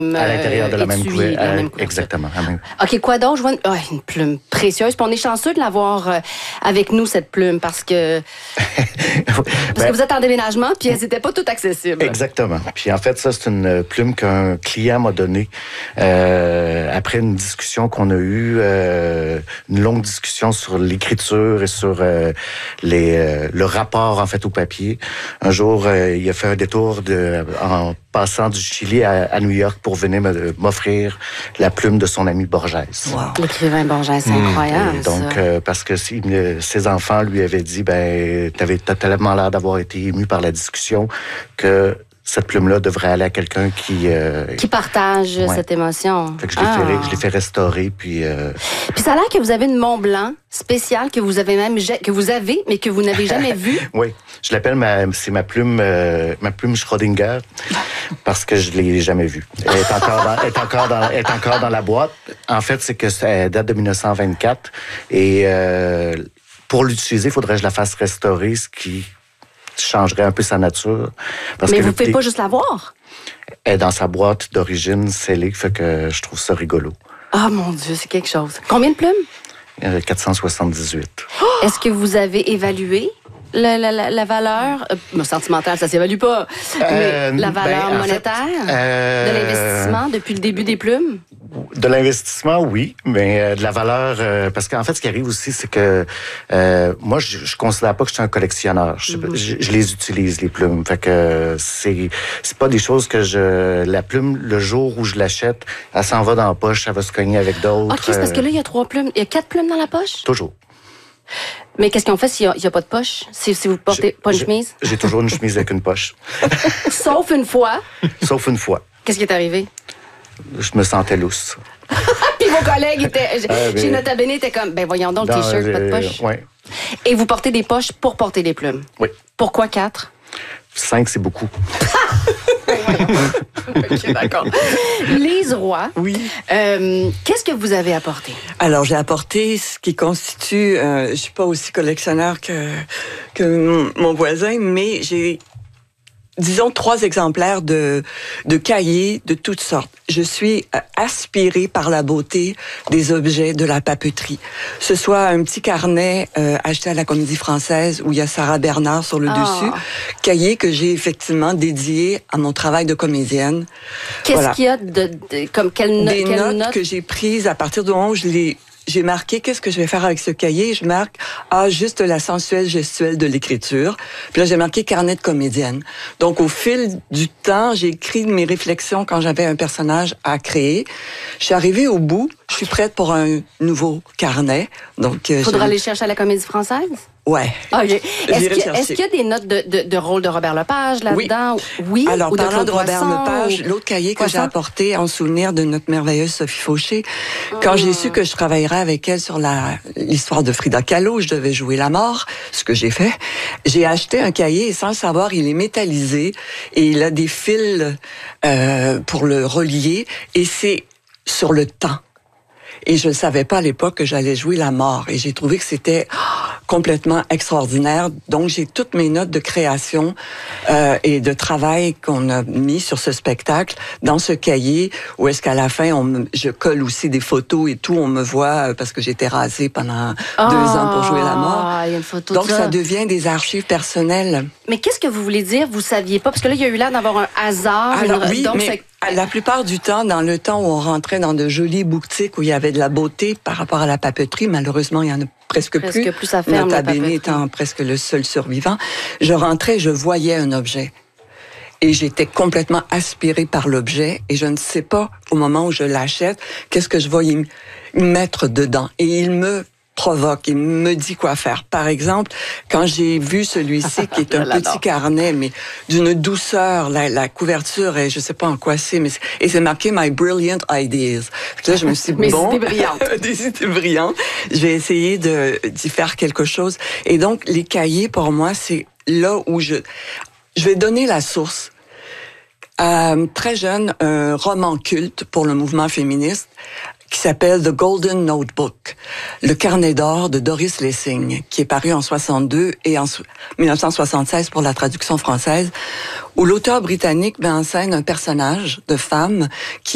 À l'intérieur de la même couverture. Exactement. OK, quoi d'autre? Je vois une plume précieuse. Puis on est chanceux de l'avoir avec nous, cette plume, parce que que vous êtes en déménagement, puis elles n'étaient pas toutes accessibles. Exactement. Puis en fait, ça, c'est une plume qu'un client m'a donnée après une discussion qu'on a eue, une longue discussion sur l'écriture et sur le rapport, en fait, au papier. Un jour, il a fait un détour en passant du Chili à New York pour venir m'offrir la plume de son ami Borges. Wow. L'écrivain Borges, c'est incroyable. Et donc, parce que ses enfants lui avaient dit, t'as tellement l'air d'avoir été ému par la discussion que cette plume-là devrait aller à quelqu'un qui partage cette émotion. Fait que je l'ai fait restaurer, puis ça a l'air que vous avez une Mont Blanc spéciale que vous avez mais que vous n'avez jamais vue. Oui, je l'appelle c'est ma plume Schrödinger parce que je l'ai jamais vue. Elle est encore dans la boîte. En fait, c'est que ça date de 1924 et pour l'utiliser, il faudrait que je la fasse restaurer, ce qui changerait un peu sa nature. Mais vous ne pouvez pas juste la voir? Elle est dans sa boîte d'origine scellée, fait que je trouve ça rigolo. Ah, mon Dieu, c'est quelque chose. Combien de plumes? 478. Est-ce que vous avez évalué la valeur sentimentale, ça s'évalue pas, mais la valeur monétaire de l'investissement depuis le début des plumes? De l'investissement, oui, mais de la valeur, parce qu'en fait, ce qui arrive aussi, c'est que moi, je considère pas que je suis un collectionneur. Je les utilise, les plumes. Fait que c'est pas des choses que la plume, le jour où je l'achète, elle s'en va dans la poche, elle va se cogner avec d'autres. OK, c'est parce que là, il y a 3 plumes. Il y a 4 plumes dans la poche? Toujours. Mais qu'est-ce qu'on fait s'il n'y a pas de poche? Si vous portez pas une chemise? J'ai toujours une chemise avec une poche. Sauf une fois? Sauf une fois. Qu'est-ce qui est arrivé? Je me sentais lousse. Puis vos collègues chez Nota Bene étaient comme, voyons donc, le T-shirt, pas de poche. Ouais. Et vous portez des poches pour porter des plumes? Oui. Pourquoi 4? 5, c'est beaucoup. OK, d'accord. Lise Roy. Oui. Qu'est-ce que vous avez apporté? Alors, j'ai apporté ce qui constitue... je suis pas aussi collectionneur que mon voisin, mais j'ai... disons 3 exemplaires de cahiers de toutes sortes. Je suis aspirée par la beauté des objets de la papeterie. Ce soit un petit carnet acheté à la Comédie Française où il y a Sarah Bernard sur le dessus, cahier que j'ai effectivement dédié à mon travail de comédienne. Qu'est-ce qu'il y a comme quelle Des notes que j'ai prises à partir du moment où j'ai marqué qu'est-ce que je vais faire avec ce cahier. Je marque juste la sensuelle gestuelle de l'écriture. Puis là, j'ai marqué carnet de comédienne. Donc, au fil du temps, j'ai écrit mes réflexions quand j'avais un personnage à créer. Je suis arrivée au bout. Je suis prête pour un nouveau carnet. Donc, faudra aller chercher à la Comédie Française? Ouais. Okay. Est-ce qu'il y a des notes de rôle de Robert Lepage là-dedans? Oui. Alors, parlant de Robert Lepage, ou... l'autre cahier que j'ai apporté en souvenir de notre merveilleuse Sophie Fauché, quand j'ai su que je travaillerais avec elle sur l'histoire de Frida Kahlo, je devais jouer la mort, ce que j'ai fait. J'ai acheté un cahier et sans le savoir, il est métallisé et il a des fils pour le relier et c'est sur le temps. Et je ne savais pas à l'époque que j'allais jouer la mort. Et j'ai trouvé que c'était complètement extraordinaire. Donc, j'ai toutes mes notes de création et de travail qu'on a mis sur ce spectacle dans ce cahier où est-ce qu'à la fin, je colle aussi des photos et tout. On me voit parce que j'étais rasée pendant 2 ans pour jouer la mort. Il y a une photo donc, ça devient des archives personnelles. Mais qu'est-ce que vous voulez dire? Vous saviez pas? Parce que là, il y a eu l'air d'avoir un hasard. Alors, oui, donc, mais... La plupart du temps, dans le temps où on rentrait dans de jolies boutiques où il y avait de la beauté par rapport à la papeterie, malheureusement, il y en a presque plus. Ça ferme, Nota Bene étant presque le seul survivant. Je rentrais, je voyais un objet. Et j'étais complètement aspirée par l'objet. Et je ne sais pas, au moment où je l'achète, qu'est-ce que je vais y mettre dedans. Et il me provoque, il me dit quoi faire. Par exemple, quand j'ai vu celui-ci, qui est un petit carnet, mais d'une douceur, la couverture, et je sais pas en quoi c'est, mais et c'est marqué « My Brilliant Ideas ». Là, je me suis dit, des idées brillantes. Des idées brillantes. Je vais essayer d'y faire quelque chose. Et donc, les cahiers, pour moi, c'est là où je vais donner la source. Très jeune, un roman culte pour le mouvement féministe, qui s'appelle The Golden Notebook, le carnet d'or de Doris Lessing, qui est paru en 62 et en 1976 pour la traduction française, où l'auteur britannique met en scène un personnage de femme qui